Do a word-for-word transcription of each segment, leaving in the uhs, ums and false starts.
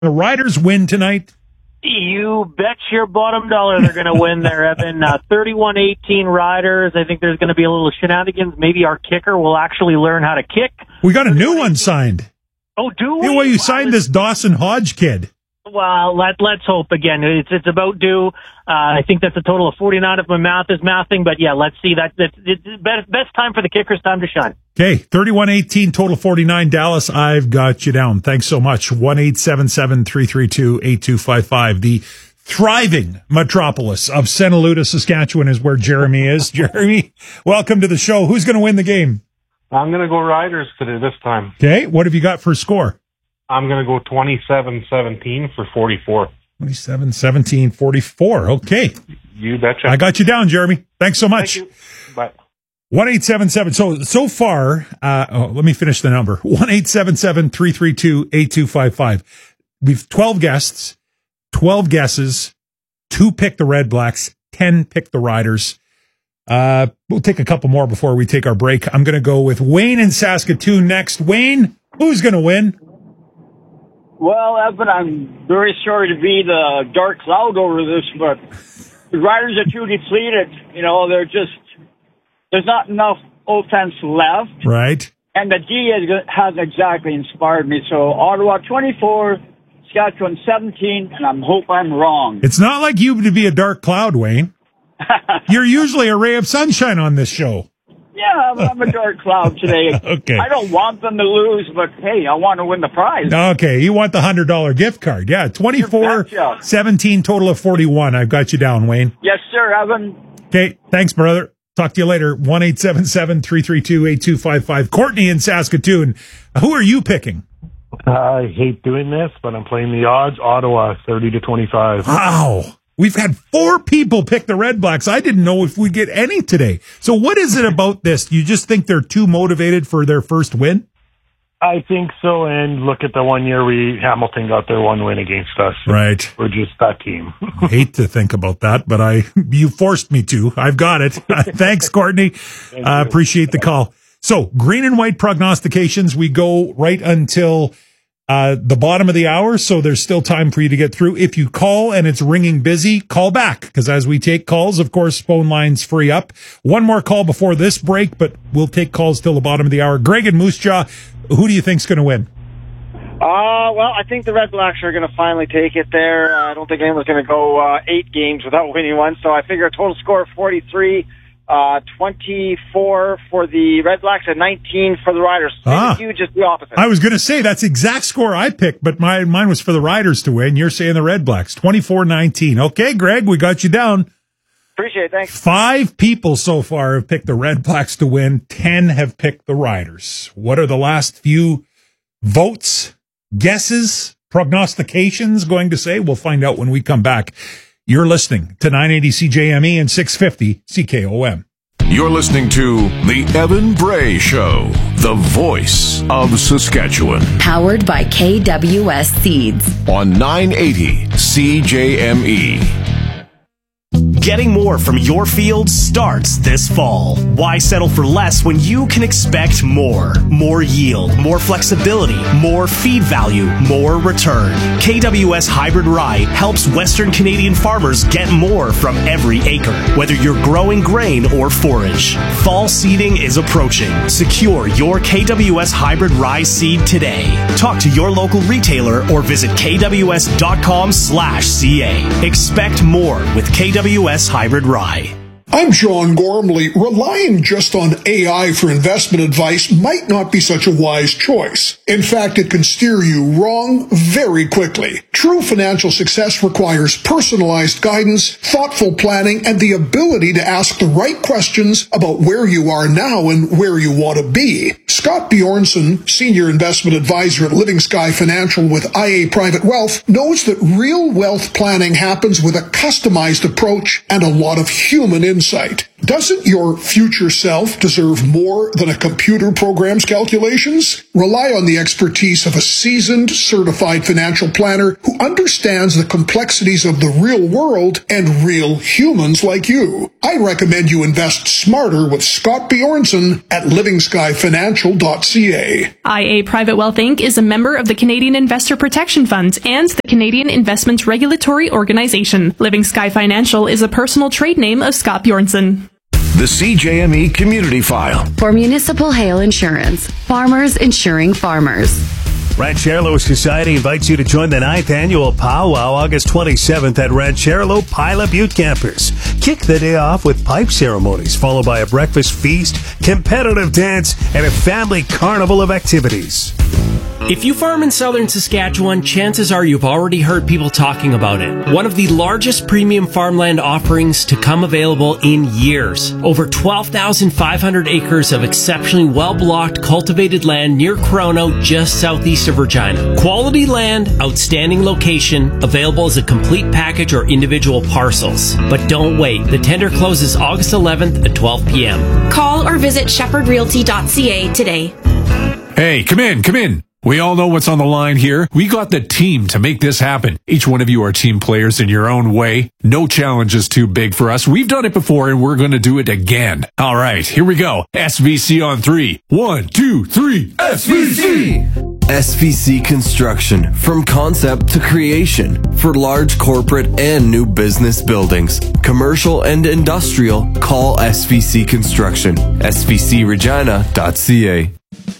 The Riders win tonight? You bet your bottom dollar they're going to win there, Evan. Uh, thirty-one eighteen Riders. I think there's going to be a little shenanigans. Maybe our kicker will actually learn how to kick. We got a new one signed. Oh, do we? Hey, well, you signed this Dawson Hodge kid. Well, let, let's hope again. It's it's about due. Uh, I think that's a total of forty-nine if my math is mathing. But yeah, let's see. That that's it's best, best time for the kickers, time to shine. Okay, thirty-one eighteen, total forty-nine Dallas. I've got you down. Thanks so much. one eight seven seven, three three two, eight two five five. The thriving metropolis of Saint-Luda, Saskatchewan is where Jeremy is. Jeremy, welcome to the show. Who's going to win the game? I'm going to go Riders today this time. Okay, what have you got for score? I'm going to go twenty-seven seventeen for forty-four. twenty-seven seventeen, forty-four. Okay. You betcha. I got you down, Jeremy. Thanks so much. Thank you. Bye. one eight seven seven. So, so far, uh, oh, let me finish the number. one eight seven seven, three three two, eight two five five. We've twelve guests, twelve guesses, two pick the Red Blacks, ten pick the Riders. Uh, we'll take a couple more before we take our break. I'm going to go with Wayne in Saskatoon next. Wayne, who's going to win? Well, Evan, I'm very sorry to be the dark cloud over this, but the Riders are too depleted. You know, they're just, there's not enough offense left. Right. And the D has, has exactly inspired me. So Ottawa twenty-four, Saskatchewan seventeen, and I hope I'm wrong. It's not like you to be a dark cloud, Wayne. You're usually a ray of sunshine on this show. Yeah, I'm, I'm a dark cloud today. Okay. I don't want them to lose, but hey, I want to win the prize. Okay, you want the one hundred dollars gift card. Yeah, twenty-four seventeen, total of forty-one. I've got you down, Wayne. Yes, sir, Evan. Okay, thanks, brother. Talk to you later. one eight seven seven, three three two, eight two five five. Courtney in Saskatoon. Who are you picking? I hate doing this, but I'm playing the odds. Ottawa, thirty to twenty-five. Wow. We've had four people pick the Red Blacks. I didn't know if we'd get any today. So what is it about this? You just think they're too motivated for their first win? I think so, and look at the one year we Hamilton got their one win against us. Right. We're just that team. I hate to think about that, but I you forced me to. I've got it. Thanks, Courtney. I uh, appreciate the call. So, green and white prognostications, we go right until uh the bottom of the hour, so there's still time for you to get through. If you call and it's ringing busy, call back, because as we take calls, of course, phone lines free up. One more call before this break, but we'll take calls till the bottom of the hour. Greg and Moose Jaw, who do you think's going to win? Uh, well, I think the Red Blacks are going to finally take it there. Uh, I don't think anyone's going to go uh, eight games without winning one, so I figure a total score of forty-three, uh, twenty-four for the Red Blacks and nineteen for the Riders. Ah. Huge, just the opposite. I was going to say that's the exact score I picked, but my mine was for the Riders to win. You're saying the Red Blacks, twenty-four nineteen. Okay, Greg, we got you down. Appreciate it. Thanks. Five people so far have picked the Red Blacks to win. Ten have picked the Riders. What are the last few votes, guesses, prognostications going to say? We'll find out when we come back. You're listening to nine eighty C J M E and six fifty C K O M. You're listening to The Evan Bray Show, the voice of Saskatchewan. Powered by K W S Seeds. On nine eighty C J M E. Getting more from your field starts this fall. Why settle for less when you can expect more? More yield, more flexibility, more feed value, more return. K W S Hybrid Rye helps Western Canadian farmers get more from every acre, whether you're growing grain or forage. Fall seeding is approaching. Secure your K W S Hybrid Rye seed today. Talk to your local retailer or visit kws.com slash CA. Expect more with K W S Hybrid Rye. I'm John Gormley. Relying just on A I for investment advice might not be such a wise choice. In fact, it can steer you wrong very quickly. True financial success requires personalized guidance, thoughtful planning, and the ability to ask the right questions about where you are now and where you want to be. Scott Bjornson, Senior Investment Advisor at Living Sky Financial with I A Private Wealth, knows that real wealth planning happens with a customized approach and a lot of human insight. insight. Doesn't your future self deserve more than a computer program's calculations? Rely on the expertise of a seasoned, certified financial planner who understands the complexities of the real world and real humans like you. I recommend you invest smarter with Scott Bjornson at living sky financial dot c a. I A Private Wealth Incorporated is a member of the Canadian Investor Protection Fund and the Canadian Investments Regulatory Organization. Living Sky Financial is a personal trade name of Scott Bjornson. The C J M E Community File. For Municipal Hail Insurance, farmers insuring farmers. Ranchero Society invites you to join the ninth annual Powwow August twenty-seventh at Ranchero Pila Butte Campers. Kick the day off with pipe ceremonies, followed by a breakfast feast, competitive dance, and a family carnival of activities. If you farm in southern Saskatchewan, chances are you've already heard people talking about it. One of the largest premium farmland offerings to come available in years. Over twelve thousand five hundred acres of exceptionally well-blocked cultivated land near Corono, just southeast of Regina. Quality land, outstanding location, available as a complete package or individual parcels. But don't wait. The tender closes August eleventh at twelve p.m. Call or visit shepherd realty dot c a today. Hey, come in, come in. We all know what's on the line here. We got the team to make this happen. Each one of you are team players in your own way. No challenge is too big for us. We've done it before and we're going to do it again. All right, here we go. S V C on three. One, two, three. S V C! S V C Construction. From concept to creation. For large corporate and new business buildings. Commercial and industrial. Call S V C Construction. S V C regina dot c a.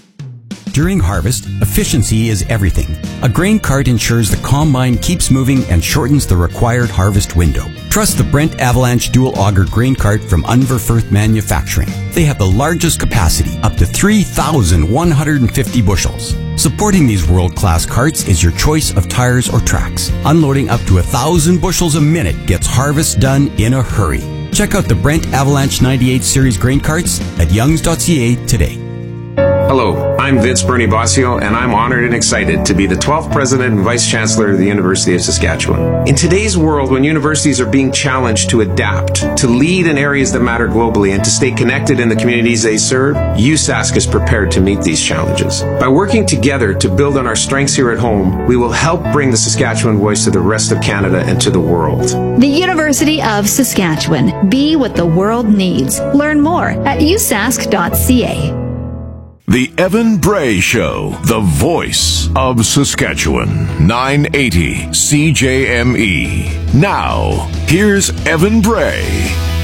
During harvest, efficiency is everything. A grain cart ensures the combine keeps moving and shortens the required harvest window. Trust the Brent Avalanche Dual Auger Grain Cart from Unverfirth Manufacturing. They have the largest capacity, up to three thousand one hundred fifty bushels. Supporting these world-class carts is your choice of tires or tracks. Unloading up to one thousand bushels a minute gets harvest done in a hurry. Check out the Brent Avalanche ninety-eight Series grain carts at youngs dot c a today. Hello, I'm Vince Bernie Bossio, and I'm honored and excited to be the twelfth President and Vice Chancellor of the University of Saskatchewan. In today's world, when universities are being challenged to adapt, to lead in areas that matter globally, and to stay connected in the communities they serve, U S A S C is prepared to meet these challenges. By working together to build on our strengths here at home, we will help bring the Saskatchewan voice to the rest of Canada and to the world. The University of Saskatchewan. Be what the world needs. Learn more at u s a s c dot c a. The Evan Bray Show, the voice of Saskatchewan, nine eighty C J M E. Now, here's Evan Bray.